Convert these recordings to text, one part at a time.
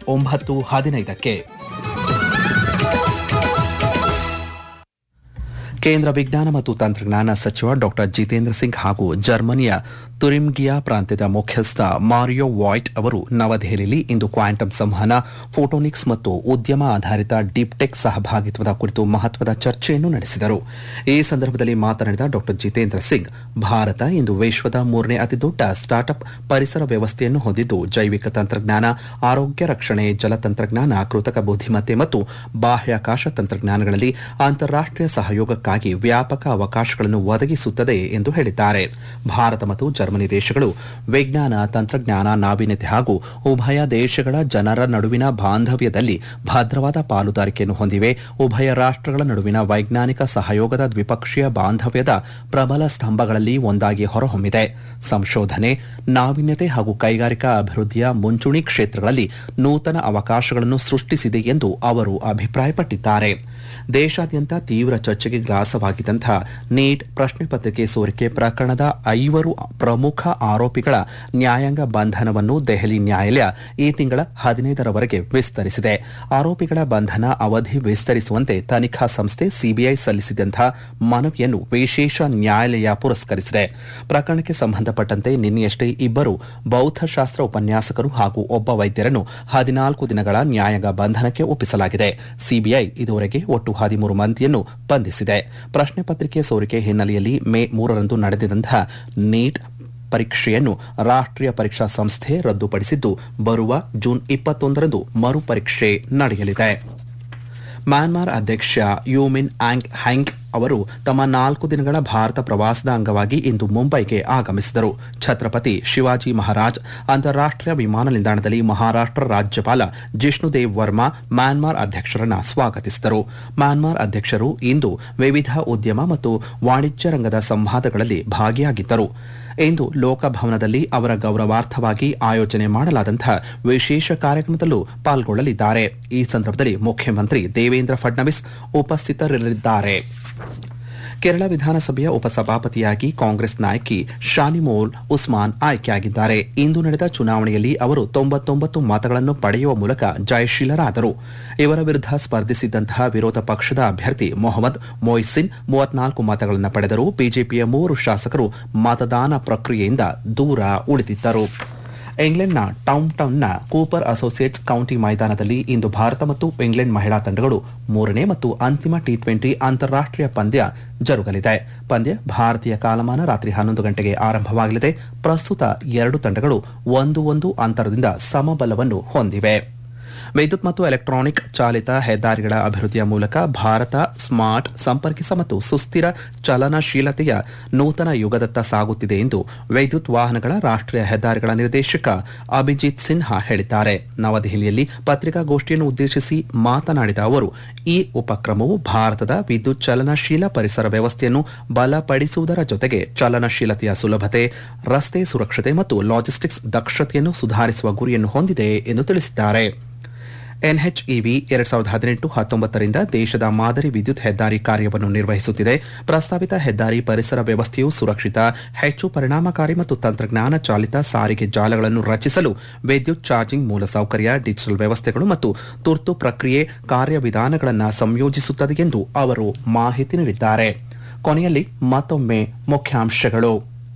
9:15ಕ್ಕೆ. ಕೇಂದ್ರ ವಿಜ್ಞಾನ ಮತ್ತು ತಂತ್ರಜ್ಞಾನ ಸಚಿವ ಡಾ ಜಿತೇಂದ್ರ ಸಿಂಗ್ ಹಾಗೂ ಜರ್ಮನಿಯ ತುರಿಂಗಿಯಾ ಪ್ರಾಂತ್ಯದ ಮುಖ್ಯಸ್ಥ ಮಾರಿಯೋ ವಾಯ್ಟ್ ಅವರು ನವದೆಹಲಿಯಲ್ಲಿ ಇಂದು ಕ್ವಾಂಟಮ್ ಸಂವಹನ, ಫೋಟೋನಿಕ್ಸ್ ಮತ್ತು ಉದ್ಯಮ ಆಧಾರಿತ ಡೀಪ್ಟೆಕ್ ಸಹಭಾಗಿತ್ವದ ಕುರಿತು ಮಹತ್ವದ ಚರ್ಚೆಯನ್ನು ನಡೆಸಿದರು. ಈ ಸಂದರ್ಭದಲ್ಲಿ ಮಾತನಾಡಿದ ಡಾ ಜಿತೇಂದ್ರ ಸಿಂಗ್, ಭಾರತ ಇಂದು ವಿಶ್ವದ 3ನೇ ಅತಿದೊಡ್ಡ ಸ್ಟಾರ್ಟ್ಅಪ್ ಪರಿಸರ ವ್ಯವಸ್ಥೆಯನ್ನು ಹೊಂದಿದ್ದು, ಜೈವಿಕ ತಂತ್ರಜ್ಞಾನ, ಆರೋಗ್ಯ ರಕ್ಷಣೆ, ಜಲತಂತ್ರಜ್ಞಾನ, ಕೃತಕ ಬುದ್ಧಿಮತ್ತೆ ಮತ್ತು ಬಾಹ್ಯಾಕಾಶ ತಂತ್ರಜ್ಞಾನಗಳಲ್ಲಿ ಅಂತಾರಾಷ್ಟೀಯ ಸಹಯೋಗಕ್ಕಾಗಿ ವ್ಯಾಪಕ ಅವಕಾಶಗಳನ್ನು ಒದಗಿಸುತ್ತದೆ ಎಂದು ಹೇಳಿದ್ದಾರೆ. ಭಾರತ ಮತ್ತು ಜರ್ಮನಿ ದೇಶಗಳು ವಿಜ್ಞಾನ, ತಂತ್ರಜ್ಞಾನ, ನಾವೀನ್ಯತೆ ಹಾಗೂ ಉಭಯ ದೇಶಗಳ ಜನರ ನಡುವಿನ ಬಾಂಧವ್ಯದಲ್ಲಿ ಭದ್ರವಾದ ಪಾಲುದಾರಿಕೆಯನ್ನು ಹೊಂದಿವೆ. ಉಭಯ ರಾಷ್ಟ್ರಗಳ ನಡುವಿನ ವೈಜ್ಞಾನಿಕ ಸಹಯೋಗದ ದ್ವಿಪಕ್ಷೀಯ ಬಾಂಧವ್ಯದ ಪ್ರಬಲ ಸ್ತಂಭಗಳಲ್ಲಿ ಒಂದಾಗಿ ಹೊರಹೊಮ್ಮಿದೆ. ಸಂಶೋಧನೆ, ನಾವೀನ್ಯತೆ ಹಾಗೂ ಕೈಗಾರಿಕಾ ಅಭಿವೃದ್ಧಿಯ ಮುಂಚೂಣಿ ಕ್ಷೇತ್ರಗಳಲ್ಲಿ ನೂತನ ಅವಕಾಶಗಳನ್ನು ಸೃಷ್ಟಿಸಿದೆ ಎಂದು ಅವರು ಅಭಿಪ್ರಾಯಪಟ್ಟಿದ್ದಾರೆ. ದೇಶಾದ್ಯಂತ ತೀವ್ರ ಚರ್ಚೆಗೆ ಗ್ರಾಸವಾಗಿದ್ದಂತಹ ನೀಟ್ ಪ್ರಶ್ನೆ ಪತ್ರಿಕೆ ಸೋರಿಕೆ ಪ್ರಕರಣದ 5 ಪ್ರಮುಖ ಆರೋಪಿಗಳ ನ್ಯಾಯಾಂಗ ಬಂಧನವನ್ನು ದೆಹಲಿ ನ್ಯಾಯಾಲಯ ಈ ತಿಂಗಳ 15ರವರೆಗೆ ವಿಸ್ತರಿಸಿದೆ. ಆರೋಪಿಗಳ ಬಂಧನ ಅವಧಿ ವಿಸ್ತರಿಸುವಂತೆ ತನಿಖಾ ಸಂಸ್ಥೆ ಸಿಬಿಐ ಸಲ್ಲಿಸಿದಂತಹ ಮನವಿಯನ್ನು ವಿಶೇಷ ನ್ಯಾಯಾಲಯ ಪುರಸ್ಕರಿಸಿದೆ. ಪ್ರಕರಣಕ್ಕೆ ಸಂಬಂಧಪಟ್ಟಂತೆ ನಿನ್ನೆಯಷ್ಟೇ 2 ಬೌದ್ಧಶಾಸ್ತ್ರ ಉಪನ್ಯಾಸಕರು ಹಾಗೂ ಒಬ್ಬ ವೈದ್ಯರನ್ನು 14 ದಿನಗಳ ನ್ಯಾಯಾಂಗ ಬಂಧನಕ್ಕೆ ಒಪ್ಪಿಸಲಾಗಿದೆ. ಸಿಬಿಐ ಇದುವರೆಗೆ ಒಟ್ಟು 13 ಮಂದಿಯನ್ನು ಬಂಧಿಸಿದೆ. ಪ್ರಶ್ನೆ ಪತ್ರಿಕೆ ಸೋರಿಕೆ ಹಿನ್ನೆಲೆಯಲ್ಲಿ ಮೇ 3ರಂದು ನಡೆದಿದ್ದಂತಹ ನೀಟ್ ಪರೀಕ್ಷೆಯನ್ನು ರಾಷ್ಟ್ರೀಯ ಪರೀಕ್ಷಾ ಸಂಸ್ಥೆ ರದ್ದುಪಡಿಸಿದ್ದು, ಬರುವ ಜೂನ್ 21ರಂದು ಮರುಪರೀಕ್ಷೆ ನಡೆಯಲಿದೆ. ಮ್ಯಾನ್ಮಾರ್ ಅಧ್ಯಕ್ಷ ಯು ಮಿನ್ ಆಂಗ್ ಹ್ಯಾಂಗ್ ಅವರು ತಮ್ಮ 4 ದಿನಗಳ ಭಾರತ ಪ್ರವಾಸದ ಅಂಗವಾಗಿ ಇಂದು ಮುಂಬೈಗೆ ಆಗಮಿಸಿದರು. ಛತ್ರಪತಿ ಶಿವಾಜಿ ಮಹಾರಾಜ್ ಅಂತಾರಾಷ್ಟೀಯ ವಿಮಾನ ನಿಲ್ದಾಣದಲ್ಲಿ ಮಹಾರಾಷ್ಟ್ರ ರಾಜ್ಯಪಾಲ ಜಿಷ್ಣುದೇವ್ ವರ್ಮಾ ಮ್ಯಾನ್ಮಾರ್ ಅಧ್ಯಕ್ಷರನ್ನು ಸ್ವಾಗತಿಸಿದರು. ಮ್ಯಾನ್ಮಾರ್ ಅಧ್ಯಕ್ಷರು ಇಂದು ವಿವಿಧ ಉದ್ಯಮ ಮತ್ತು ವಾಣಿಜ್ಯ ರಂಗದ ಸಂವಾದಗಳಲ್ಲಿ ಭಾಗಿಯಾಗಿದ್ದರು. ಇಂದು ಲೋಕಭವನದಲ್ಲಿ ಅವರ ಗೌರವಾರ್ಥವಾಗಿ ಆಯೋಜನೆ ಮಾಡಲಾದಂತಹ ವಿಶೇಷ ಕಾರ್ಯಕ್ರಮದಲ್ಲೂ ಪಾಲ್ಗೊಳ್ಳಲಿದ್ದಾರೆ. ಈ ಸಂದರ್ಭದಲ್ಲಿ ಮುಖ್ಯಮಂತ್ರಿ ದೇವೇಂದ್ರ ಫಡ್ನವೀಸ್ ಉಪಸ್ಥಿತರಿರಲಿದ್ದಾರೆ. ಕೇರಳ ವಿಧಾನಸಭೆಯ ಉಪಸಭಾಪತಿಯಾಗಿ ಕಾಂಗ್ರೆಸ್ ನಾಯಕಿ ಶಾನಿಮೋಲ್ ಉಸ್ಮಾನ್ ಆಯ್ಕೆಯಾಗಿದ್ದಾರೆ. ಇಂದು ನಡೆದ ಚುನಾವಣೆಯಲ್ಲಿ ಅವರು 99 ಮತಗಳನ್ನು ಪಡೆಯುವ ಮೂಲಕ ಜಯಶೀಲರಾದರು. ಇವರ ವಿರುದ್ಧ ಸ್ಪರ್ಧಿಸಿದ್ದಂತಹ ವಿರೋಧ ಪಕ್ಷದ ಅಭ್ಯರ್ಥಿ ಮೊಹಮ್ಮದ್ ಮೊಯ್ಸಿನ್ 34 ಮತಗಳನ್ನು ಪಡೆದರು. ಬಿಜೆಪಿಯ 3 ಶಾಸಕರು ಮತದಾನ ಪ್ರಕ್ರಿಯೆಯಿಂದ ದೂರ ಉಳಿದಿದ್ದರು. ಇಂಗ್ಲೆಂಡ್ನ ಟೌನ್ಟೌನ್ನ ಕೂಪರ್ ಅಸೋಸಿಯೇಟ್ಸ್ ಕೌಂಟಿ ಮೈದಾನದಲ್ಲಿ ಇಂದು ಭಾರತ ಮತ್ತು ಇಂಗ್ಲೆಂಡ್ ಮಹಿಳಾ ತಂಡಗಳು 3ನೇ ಮತ್ತು ಅಂತಿಮ ಟಿ20 ಅಂತಾರಾಷ್ಟೀಯ ಪಂದ್ಯ ಜರುಗಲಿದೆ. ಪಂದ್ಯ ಭಾರತೀಯ ಕಾಲಮಾನ ರಾತ್ರಿ 11 ಗಂಟೆಗೆ ಆರಂಭವಾಗಲಿದೆ. ಪ್ರಸ್ತುತ 2 ತಂಡಗಳು 1-1 ಅಂತರದಿಂದ ಸಮಬಲವನ್ನು ಹೊಂದಿವೆ. ವಿದ್ಯುತ್ ಮತ್ತು ಎಲೆಕ್ಟ್ರಾನಿಕ್ ಚಾಲಿತ ಹೆದ್ದಾರಿಗಳ ಅಭಿವೃದ್ಧಿಯ ಮೂಲಕ ಭಾರತ ಸ್ಮಾರ್ಟ್, ಸಂಪರ್ಕಿತ ಮತ್ತು ಸುಸ್ಥಿರ ಚಲನಶೀಲತೆಯ ನೂತನ ಯುಗದತ್ತ ಸಾಗುತ್ತಿದೆ ಎಂದು ವಿದ್ಯುತ್ ವಾಹನಗಳ ರಾಷ್ಟ್ರೀಯ ಹೆದ್ದಾರಿಗಳ ನಿರ್ದೇಶಕ ಅಭಿಜಿತ್ ಸಿನ್ಹಾ ಹೇಳಿದ್ದಾರೆ. ನವದೆಹಲಿಯಲ್ಲಿ ಪತ್ರಿಕಾಗೋಷ್ಠಿಯನ್ನು ಉದ್ದೇಶಿಸಿ ಮಾತನಾಡಿದ ಅವರು, ಈ ಉಪಕ್ರಮವು ಭಾರತದ ವಿದ್ಯುತ್ ಚಲನಶೀಲ ಪರಿಸರ ವ್ಯವಸ್ಥೆಯನ್ನು ಬಲಪಡಿಸುವುದರ ಜೊತೆಗೆ ಚಲನಶೀಲತೆಯ ಸುಲಭತೆ, ರಸ್ತೆ ಸುರಕ್ಷತೆ ಮತ್ತು ಲಾಜಿಸ್ಟಿಕ್ಸ್ ದಕ್ಷತೆಯನ್ನು ಸುಧಾರಿಸುವ ಗುರಿಯನ್ನು ಹೊಂದಿದೆ ಎಂದು ತಿಳಿಸಿದ್ದಾರೆ. ಎನ್ಎಚ್ಇವಿ 2018-19ರಿಂದ ದೇಶದ ಮಾದರಿ ವಿದ್ಯುತ್ ಹೆದ್ದಾರಿ ಕಾರ್ಯವನ್ನು ನಿರ್ವಹಿಸುತ್ತಿದೆ. ಪ್ರಸ್ತಾವಿತ ಹೆದ್ದಾರಿ ಪರಿಸರ ವ್ಯವಸ್ಥೆಯು ಸುರಕ್ಷಿತ, ಹೆಚ್ಚು ಪರಿಣಾಮಕಾರಿ ಮತ್ತು ತಂತ್ರಜ್ಞಾನ ಚಾಲಿತ ಸಾರಿಗೆ ಜಾಲಗಳನ್ನು ರಚಿಸಲು ವಿದ್ಯುತ್ ಚಾರ್ಜಿಂಗ್ ಮೂಲಸೌಕರ್ಯ, ಡಿಜಿಟಲ್ ವ್ಯವಸ್ಥೆಗಳು ಮತ್ತು ತುರ್ತು ಪ್ರಕ್ರಿಯೆ ಕಾರ್ಯವಿಧಾನಗಳನ್ನು ಸಂಯೋಜಿಸುತ್ತದೆ ಎಂದು ಅವರು ಮಾಹಿತಿ ನೀಡಿದ್ದಾರೆ. ಕೊನೆಯಲ್ಲಿ ಮತ್ತೊಮ್ಮೆ ಮುಖ್ಯಾಂಶಗಳು.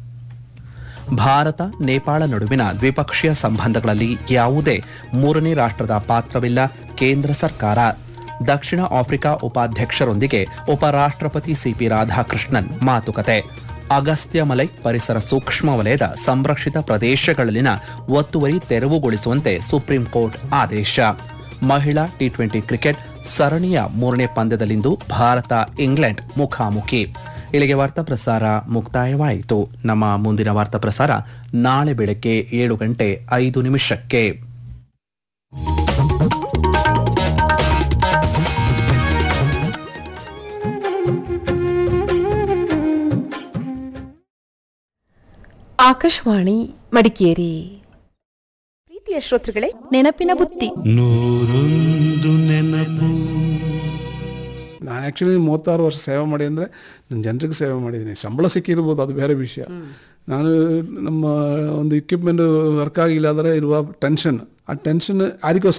ಭಾರತ ನೇಪಾಳ ನಡುವಿನ ದ್ವಿಪಕ್ಷೀಯ ಸಂಬಂಧಗಳಲ್ಲಿ ಯಾವುದೇ 3ನೇ ರಾಷ್ಟ್ರದ ಪಾತ್ರವಿಲ್ಲ, ಕೇಂದ್ರ ಸರ್ಕಾರ. ದಕ್ಷಿಣ ಆಫ್ರಿಕಾ ಉಪಾಧ್ಯಕ್ಷರೊಂದಿಗೆ ಉಪರಾಷ್ಟ್ರಪತಿ ಸಿಪಿ ರಾಧಾಕೃಷ್ಣನ್ ಮಾತುಕತೆ. ಅಗಸ್ತ್ಯಮಲೈ ಪರಿಸರ ಸೂಕ್ಷ್ಮ ವಲಯದ ಸಂರಕ್ಷಿತ ಪ್ರದೇಶಗಳಲ್ಲಿನ ಒತ್ತುವರಿ ತೆರವುಗೊಳಿಸುವಂತೆ ಸುಪ್ರೀಂ ಕೋರ್ಟ್ ಆದೇಶ. ಮಹಿಳಾ ಟಿ20 ಕ್ರಿಕೆಟ್ ಸರಣಿಯ 3ನೇ ಪಂದ್ಯದಲ್ಲಿಂದು ಭಾರತ ಇಂಗ್ಲೆಂಡ್ ಮುಖಾಮುಖಿ. ಇಲ್ಲಿಗೆ ವಾರ್ತಾ ಪ್ರಸಾರ ಮುಕ್ತಾಯವಾಯಿತು. ನಮ್ಮ ಮುಂದಿನ ವಾರ್ತಾ ಪ್ರಸಾರ ನಾಳೆ ಬೆಳಗ್ಗೆ 7:05. ಆಕಾಶವಾಣಿ ಮಡಿಕೇರಿ. ಪ್ರೀತಿಯ ಶ್ರೋತೃಗಳೇ, ನೆನಪಿನ ಬುತ್ತಿ. ನೂರೊಂದು ನೆನಪು. ನಾನು ಆ್ಯಕ್ಚುಲಿ 36 ವರ್ಷ ಸೇವೆ ಮಾಡಿ ಅಂದರೆ ನನ್ನ ಜನರಿಗೆ ಸೇವೆ ಮಾಡಿದ್ದೀನಿ. ಸಂಬಳ ಸಿಕ್ಕಿರ್ಬೋದು, ಅದು ಬೇರೆ ವಿಷಯ. ನಾನು ನಮ್ಮ ಒಂದು ಇಕ್ವಿಪ್ಮೆಂಟ್ ವರ್ಕ್ ಆಗಿಲ್ಲ ಅಂದರೆ ಇರುವ ಟೆನ್ಷನ್, ಆ ಟೆನ್ಷನ್ ಯಾರಿಗೋಸ್ಕರ